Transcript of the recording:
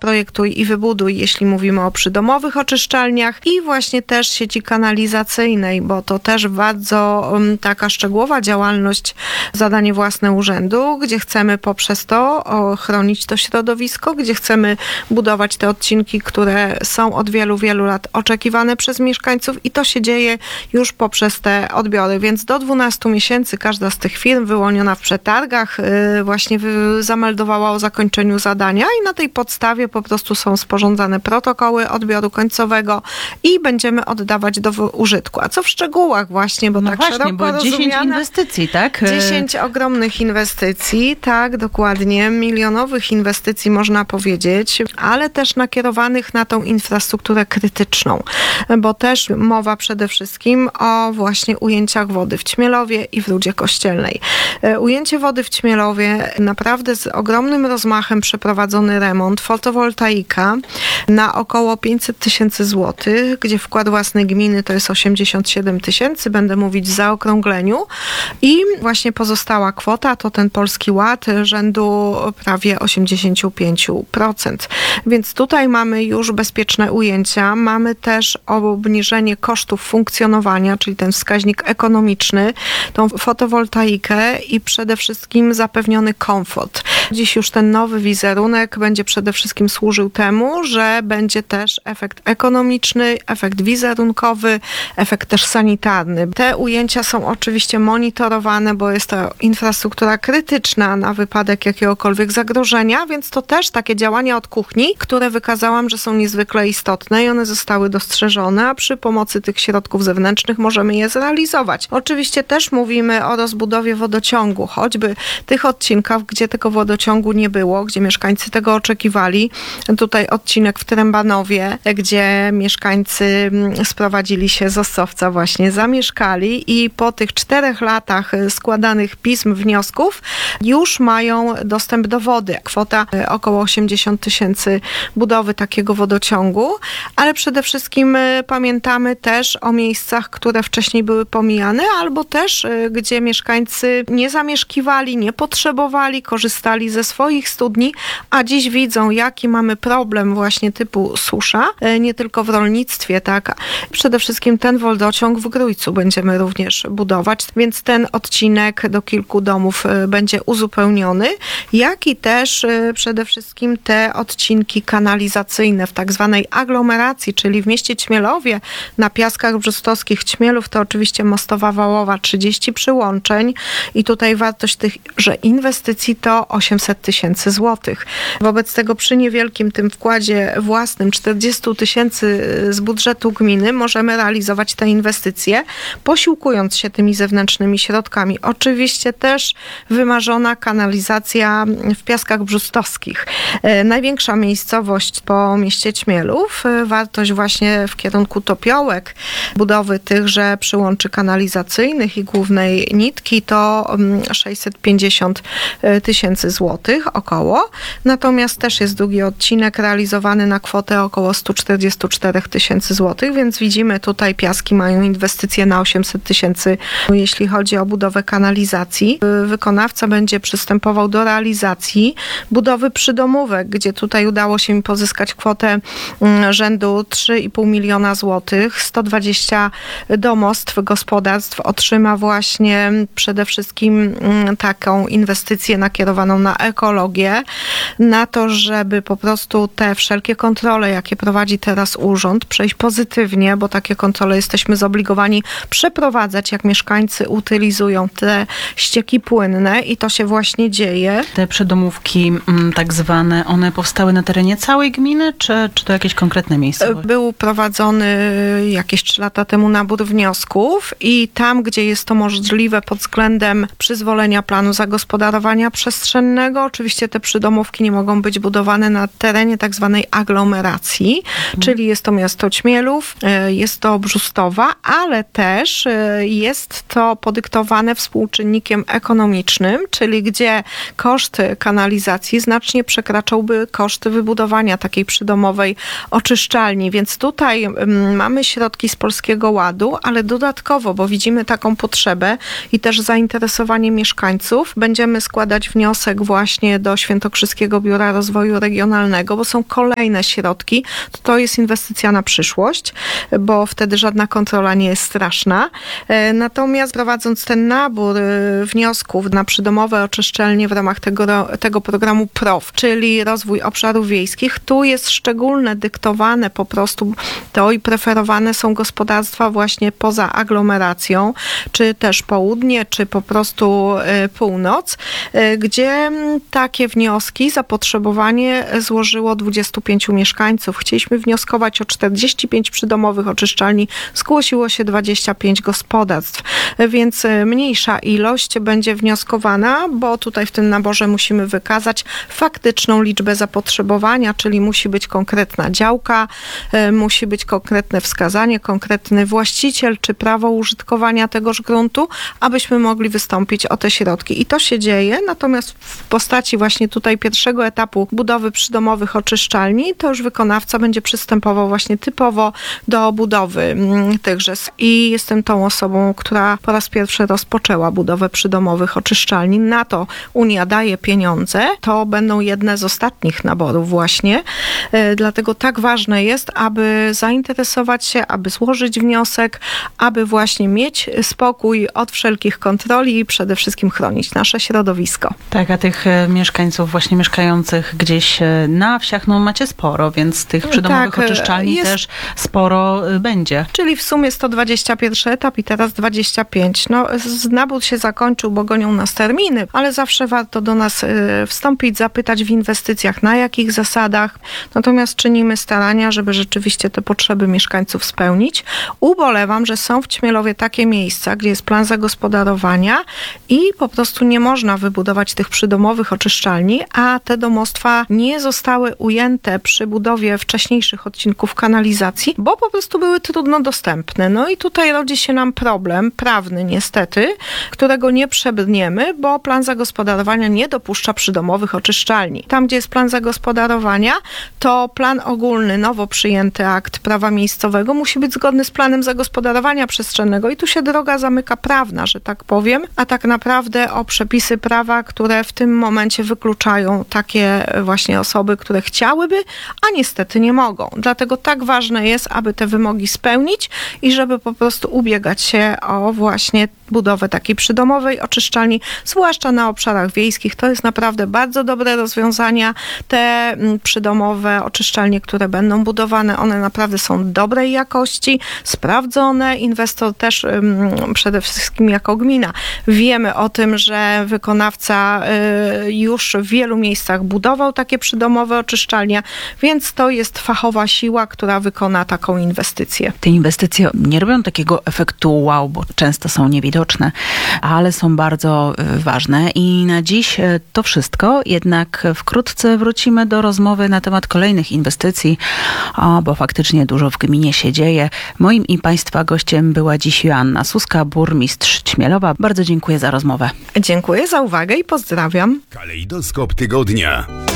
zaprojektuj i wybuduj, jeśli mówimy o przydomowych oczyszczalniach i właśnie też sieci kanalizacyjnej, bo to też bardzo taka szczegółowa działalność, zadanie własne urzędu, gdzie chcemy poprzez to chronić to środowisko, gdzie chcemy budować te odcinki, które są od wielu, wielu lat oczekiwane przez mieszkańców i to się dzieje już poprzez te odbiory, więc do 12 miesięcy każda z tych firm wyłoniona w przetargach właśnie zameldowała o zakończeniu zadania i na tej podstawie po prostu są sporządzane protokoły odbioru końcowego i będziemy oddawać do użytku. A co w szczegółach właśnie, bo tak szeroko bo 10 inwestycji, tak? 10 ogromnych inwestycji, tak, dokładnie, milionowych inwestycji można powiedzieć, ale też nakierowanych na tą infrastrukturę krytyczną, bo też mowa przede wszystkim o właśnie ujęciach wody w Ćmielowie i w Rudzie Kościelnej. Ujęcie wody w Ćmielowie, naprawdę z ogromnym rozmachem przeprowadzony remont, fotowoltaika na około 500 tysięcy złotych, gdzie wkład własny gminy to jest 87 tysięcy, będę mówić w zaokrągleniu i właśnie pozostała kwota to ten Polski Ład rzędu prawie 85%. Więc tutaj mamy już bezpieczne ujęcia, mamy też obniżenie kosztów funkcjonowania, czyli ten wskaźnik ekonomiczny, tą fotowoltaikę i przede wszystkim zapewniony komfort. Dziś już ten nowy wizerunek będzie przede wszystkim służył temu, że będzie też efekt ekonomiczny, efekt wizerunkowy, efekt też sanitarny. Te ujęcia są oczywiście monitorowane, bo jest to infrastruktura krytyczna na wypadek jakiegokolwiek zagrożenia, więc to też takie działania od kuchni, które wykazałam, że są niezwykle istotne i one zostały dostrzeżone, a przy pomocy tych środków zewnętrznych możemy je zrealizować. Oczywiście też mówimy o rozbudowie wodociągu, choćby tych odcinkach, gdzie tego wodociągu nie było, gdzie mieszkańcy tego oczekiwali. Tutaj odcinek w Trębanowie, gdzie mieszkańcy sprowadzili się z Ossowca właśnie, zamieszkali i po tych 4 latach składanych pism, wniosków już mają dostęp do wody. Kwota około 80 tysięcy budowy takiego wodociągu, ale przede wszystkim pamiętamy też o miejscach, które wcześniej były pomijane, albo też gdzie mieszkańcy nie zamieszkiwali, nie potrzebowali, korzystali ze swoich studni, a dziś widzą, jaki mamy problem właśnie typu susza, nie tylko w rolnictwie, tak. Przede wszystkim ten wodociąg w Grójcu będziemy również budować, więc ten odcinek do kilku domów będzie uzupełniony, jak i też przede wszystkim te odcinki kanalizacyjne w tak zwanej aglomeracji, czyli w mieście Ćmielowie, na Piaskach Brzustowskich Ćmielów, to oczywiście Mostowa Wałowa, 30 przyłączeń i tutaj wartość tychże inwestycji to 800 tysięcy złotych. Wobec tego przy niewielkim tym wkładzie własnym 40 tysięcy z budżetu gminy możemy realizować te inwestycje, posiłkując się tymi zewnętrznymi środkami. Oczywiście też wymarzona kanalizacja w Piaskach Brzustowskich. Największa miejscowość po mieście Ćmielów, wartość właśnie w kierunku Topiołek, budowy tychże przyłączy kanalizacyjnych i głównej nitki to 650 tysięcy złotych około. Natomiast też jest drugi odcinek realizowany na kwotę około 144 tysięcy złotych, więc widzimy tutaj Piaski mają inwestycje na 800 tysięcy, jeśli chodzi o budowę kanalizacji. Wykonawca będzie przystępował do realizacji budowy przydomówek, gdzie tutaj udało się mi pozyskać kwotę rzędu 3,5 miliona złotych. 120 domostw, gospodarstw otrzyma właśnie przede wszystkim taką inwestycję nakierowaną na ekologię, na to, żeby po prostu te wszelkie kontrole, jakie prowadzi teraz urząd, przejść pozytywnie, bo takie kontrole jesteśmy zobligowani przeprowadzać, jak mieszkańcy utylizują te ścieki płynne i to się właśnie dzieje. Te przydomówki tak zwane, one powstały na terenie całej gminy, czy to jakieś konkretne miejsce? Był prowadzony jakieś 3 lata temu nabór wniosków i tam, gdzie jest to możliwe pod względem przyzwolenia planu zagospodarowania przestrzennego, oczywiście te przydomówki nie mogą być budowane na terenie tak zwanej aglomeracji, czyli jest to miasto Ćmielów, jest to Brzustowa, ale też jest to podyktowane współczynnikiem ekonomicznym, czyli gdzie koszty kanalizacji znacznie przekraczałby koszty wybudowania takiej przydomowej oczyszczalni, więc tutaj mamy środki z Polskiego Ładu, ale dodatkowo, bo widzimy taką potrzebę i też zainteresowanie mieszkańców, będziemy składać wniosek właśnie do Świętokrzyskiego Biura Rozwoju Regionalnego instytucjonalnego, bo są kolejne środki, to jest inwestycja na przyszłość, bo wtedy żadna kontrola nie jest straszna. Natomiast prowadząc ten nabór wniosków na przydomowe oczyszczalnie w ramach tego programu PROW, czyli rozwój obszarów wiejskich, tu jest szczególne dyktowane po prostu to i preferowane są gospodarstwa właśnie poza aglomeracją, czy też południe, czy po prostu północ, gdzie takie wnioski, zapotrzebowanie złożyło 25 mieszkańców. Chcieliśmy wnioskować o 45 przydomowych oczyszczalni, zgłosiło się 25 gospodarstw, więc mniejsza ilość będzie wnioskowana, bo tutaj w tym naborze musimy wykazać faktyczną liczbę zapotrzebowania, czyli musi być konkretna działka, musi być konkretne wskazanie, konkretny właściciel, czy prawo użytkowania tegoż gruntu, abyśmy mogli wystąpić o te środki. I to się dzieje, natomiast w postaci właśnie tutaj pierwszego etapu budowy przydomowych oczyszczalni, to już wykonawca będzie przystępował właśnie typowo do budowy tychże. I jestem tą osobą, która po raz pierwszy rozpoczęła budowę przydomowych oczyszczalni. Na to Unia daje pieniądze. To będą jedne z ostatnich naborów właśnie. Dlatego tak ważne jest, aby zainteresować się, aby złożyć wniosek, aby właśnie mieć spokój od wszelkich kontroli i przede wszystkim chronić nasze środowisko. Tak, a tych mieszkańców właśnie mieszkających gdzieś na wsiach, no macie sporo, więc tych przydomowych oczyszczalni też sporo będzie. Czyli w sumie 121 etap i teraz 25. Nabór się zakończył, bo gonią nas terminy, ale zawsze warto do nas wstąpić, zapytać w inwestycjach, na jakich zasadach. Natomiast czynimy starania, żeby rzeczywiście te potrzeby mieszkańców spełnić. Ubolewam, że są w Ćmielowie takie miejsca, gdzie jest plan zagospodarowania i po prostu nie można wybudować tych przydomowych oczyszczalni, a te domostwa nie zostały ujęte przy budowie wcześniejszych odcinków kanalizacji, bo po prostu były trudno dostępne. No i tutaj rodzi się nam problem prawny niestety, którego nie przebrniemy, bo plan zagospodarowania nie dopuszcza przydomowych oczyszczalni. Tam, gdzie jest plan zagospodarowania, to plan ogólny, nowo przyjęty akt prawa miejscowego musi być zgodny z planem zagospodarowania przestrzennego i tu się droga zamyka prawna, że tak powiem, a tak naprawdę o przepisy prawa, które w tym momencie wykluczają takie właśnie osoby, które chciałyby, a niestety nie mogą. Dlatego tak ważne jest, aby te wymogi spełnić i żeby po prostu ubiegać się o właśnie budowę takiej przydomowej oczyszczalni, zwłaszcza na obszarach wiejskich. To jest naprawdę bardzo dobre rozwiązania. Te przydomowe oczyszczalnie, które będą budowane, one naprawdę są dobrej jakości, sprawdzone. Inwestor też przede wszystkim jako gmina. Wiemy o tym, że wykonawca już w wielu miejscach budował takie przydomowe oczyszczalnie, więc to jest fachowa siła, która wykona taką inwestycję. Te inwestycje nie robią takiego efektu wow, bo często są niewidoczne, ale są bardzo ważne i na dziś to wszystko, jednak wkrótce wrócimy do rozmowy na temat kolejnych inwestycji, bo faktycznie dużo w gminie się dzieje. Moim i Państwa gościem była dziś Joanna Suska, burmistrz Ćmielowa. Bardzo dziękuję za rozmowę. Dziękuję za uwagę i pozdrawiam. Kalejdoskop tygodnia.